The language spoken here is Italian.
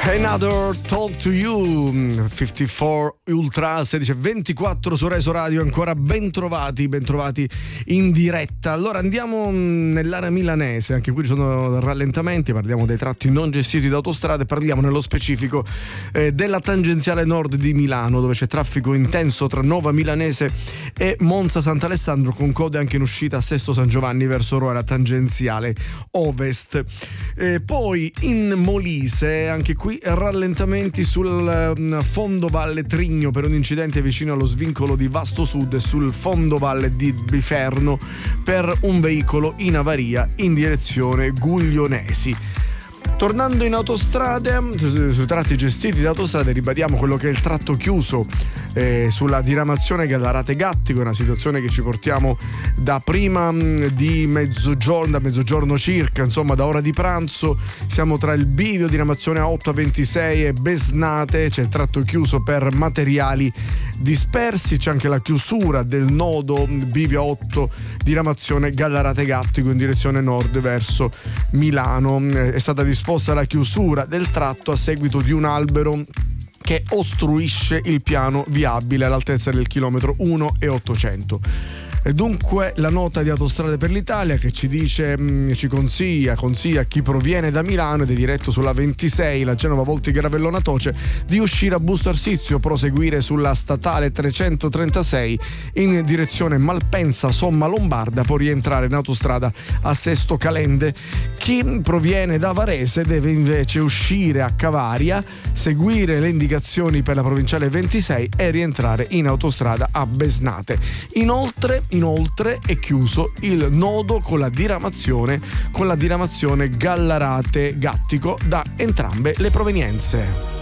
Another Talk to You, 54 Ultra 16:24 su Reso Radio. Ancora bentrovati in diretta. Allora andiamo nell'area milanese, anche qui ci sono rallentamenti, parliamo dei tratti non gestiti da autostrade, parliamo nello specifico della tangenziale nord di Milano, dove c'è traffico intenso tra Nova Milanese e Monza Sant'Alessandro, con code anche in uscita a Sesto San Giovanni verso Rora tangenziale ovest. Poi in Molise, anche qui rallentamenti sul fondovalle Trigno per un incidente vicino allo svincolo di Vasto Sud e sul fondovalle di Biferno per un veicolo in avaria in direzione Guglionesi. Tornando in autostrade, sui tratti gestiti da autostrade, ribadiamo quello che è il tratto chiuso sulla diramazione Gallarate Gattico, una situazione che ci portiamo da prima di mezzogiorno, da mezzogiorno circa, insomma da ora di pranzo. Siamo tra il bivio diramazione A8 A26 e Besnate, c'è il tratto chiuso per materiali dispersi, c'è anche la chiusura del nodo bivio 8 diramazione Gallarate Gattico in direzione nord verso Milano. È stata disposta la chiusura del tratto a seguito di un albero che ostruisce il piano viabile all'altezza del chilometro 1,800. E dunque la nota di Autostrade per l'Italia che ci dice, ci consiglia a chi proviene da Milano ed è diretto sulla 26, la Genova Volti Gravellona Toce, di uscire a Busto Arsizio, proseguire sulla statale 336 in direzione Malpensa Somma Lombarda, poi rientrare in autostrada a Sesto Calende. Chi proviene da Varese deve invece uscire a Cavaria, seguire le indicazioni per la provinciale 26 e rientrare in autostrada a Besnate. Inoltre è chiuso il nodo con la diramazione Gallarate Gattico da entrambe le provenienze.